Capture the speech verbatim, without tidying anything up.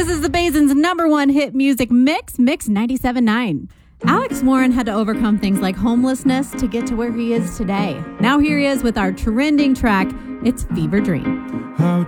This is the Basin's number one hit music mix, Mix ninety-seven point nine. Alex Warren had to overcome things like homelessness to get to where he is today. Now here he is with our trending track, it's Fever Dream. How